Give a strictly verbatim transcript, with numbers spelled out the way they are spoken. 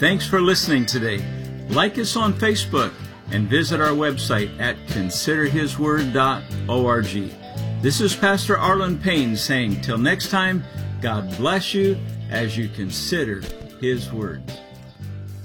Thanks for listening today. Like us on Facebook and visit our website at consider his word dot org. This is Pastor Arlen Payne saying, till next time, God bless you as you consider His Word.